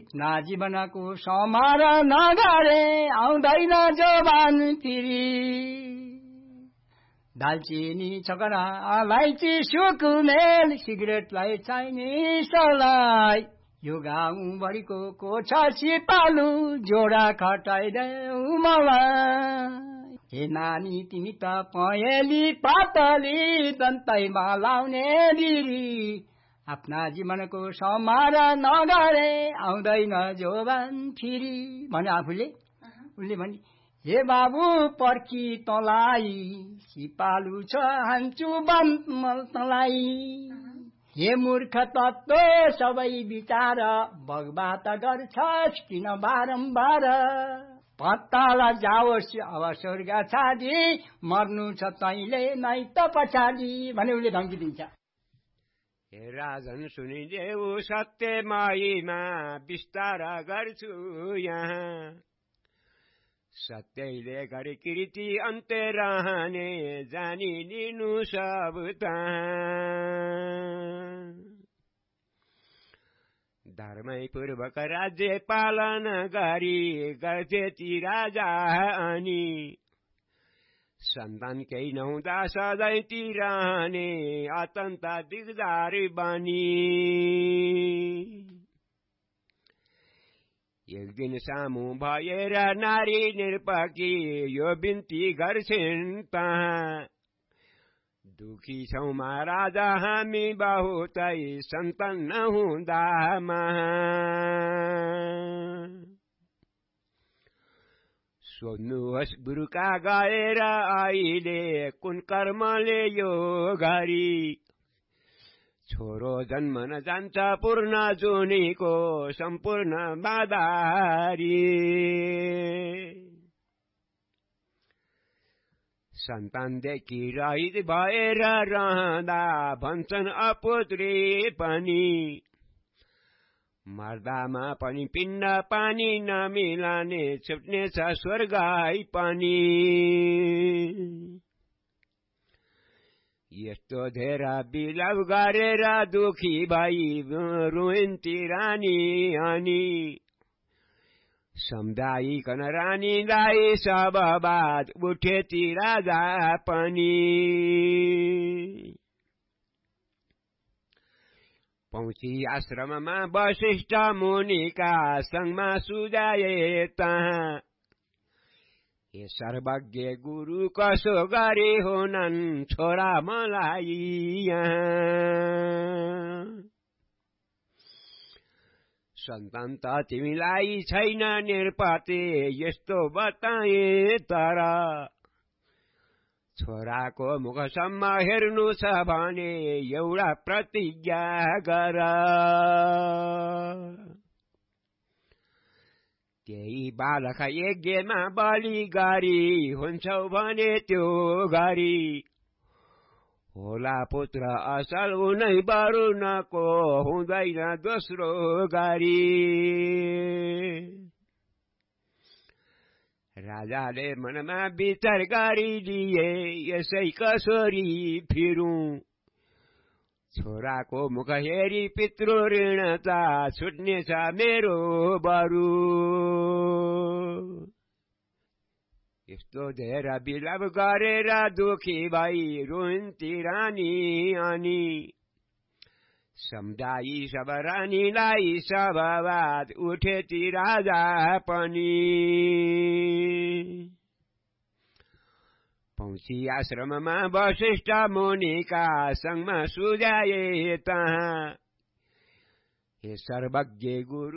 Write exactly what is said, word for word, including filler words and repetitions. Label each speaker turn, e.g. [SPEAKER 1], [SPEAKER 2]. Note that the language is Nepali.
[SPEAKER 1] अपना जीवनको समार नगरे आउँदैन जवान फेरि दालचिनी छकरा अलैँची सुकुमेल सिगरेटलाई चाहिने सलाई यो गाउँभरिको को छ सिपालु जोडा खटाइदेऊ मलाई हे नानी तिमी त पहेँली पातली दन्तैमा लाउने बिरी आफ्ना जीवनको समार नगरे आउँदैन जोबान फेरि भने आफूले उसले भने हे बाबु पर्खी तँलाई सिपालु छ हान्छु बन्मल तँलाई हे मूर्ख तत्त्व सबै विचार बगबात गर्छस् किन बारम्बार पत्ताला जाओस् अब स्वर्ग छाडी मर्नु छ तैँले नै त पछाडि भने उसले धम्की दिन्छ।
[SPEAKER 2] हे राजन सुनिदेऊ सत्यमयीमा विस्तार गर्छु यहाँ सत्यले गरी कृति अन्त्य रहने जानिदिनु सब धर्मै पूर्वक राज्य पालन गरी गर्थे ती राजा अनि सन्तान केही नहुँदा सधैँ ती रहने अत्यन्त दिगदार बनी एक दिन सामु भएर नारी निरपकी यो बिन्ती गर्छिन् तहाँ दुखी छौँ महाराजा हामी बहुतै सन्तान नहुँदामा सोध्नुहोस् गुरुका गएर अहिले कुन कर्मले यो घरी छोरो जन्मन जान्छ पूर्ण जुनीको सम्पूर्ण बाधारी सन्तानदेखि रहित भएर रहँदा भन्छन् अपुत्री पनि मर्दामा पनि पिण्ड पानी नमिलाने छुट्ने छ स्वर्ग पनि यस्तो धेरै बिलव गरेर दुखी भई रुइन्ती रानी अनि सम्झाइकन रानीलाई सब बात उठेती राजा पनि पहुँची आश्रममा वशिष्ठ मुनिका संगमा सुझाए तहाँ हे सर्वज्ञ गुरु कसो गरे होनन् छोरा मलाई सन्तान त तिमीलाई छैन निरपते यस्तो बताए तर छोराको मुखसम्म हेर्नु छ भने एउटा प्रतिज्ञा गर त्यही बालक यज्ञमा बलि गरी हुन्छौ भने त्यो गरी होला पुत्र असल उनै वरुणको हुँदैन दोस्रो गरी राजाले मनमा विचार गरिदिए यसै कसरी फिरूं छोराको मुख हेरी पितृ ऋण त छुट्नेछ मेरो बरु यस्तो धेरै बिलव गरेर दुखी भई रुन्ती रानी अनि सम्झाई सब रानीलाई सब बात उठेती राजा पनि पहुँची आश्रममा वशिष्ठ मुनिका संगमा सुझाए तहाँ हे सर्वज्ञ गुरु